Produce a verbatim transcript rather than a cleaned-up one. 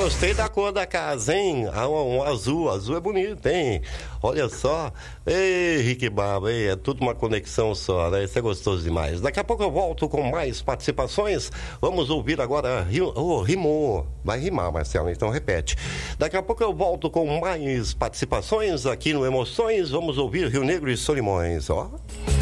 Gostei da cor da casa, hein? Ah, um, um azul, azul é bonito, hein? Olha só. Ei, Rick Barba, ei, é tudo uma conexão só, né? Isso é gostoso demais. Daqui a pouco eu volto com mais participações. Vamos ouvir agora. Oh, rimou. Vai rimar, Marcelo, então repete. Daqui a pouco eu volto com mais participações aqui no Emoções. Vamos ouvir Rio Negro e Solimões, ó.